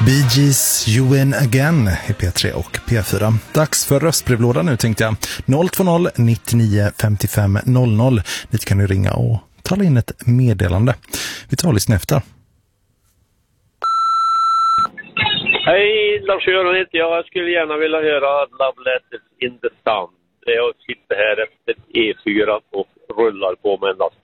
Bee Gees You Win Again i P3 och P4. Dags för röstbrevlådan nu, tänkte jag. 020 99 55 00. Dit kan du ringa och tala in ett meddelande. Vi tar lyssna efter. Hej, Lars-Göran heter jag. Jag skulle gärna vilja höra Love Letters in the Sun. Jag sitter här efter E4 och rullar på med en last